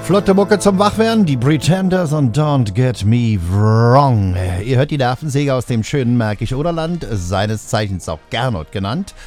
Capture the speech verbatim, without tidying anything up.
Flotte Mucke zum Wachwerden, die Pretenders und Don't Get Me Wrong. Ihr hört die Nervensäge aus dem schönen Märkisch-Oderland, seines Zeichens auch Gernot genannt.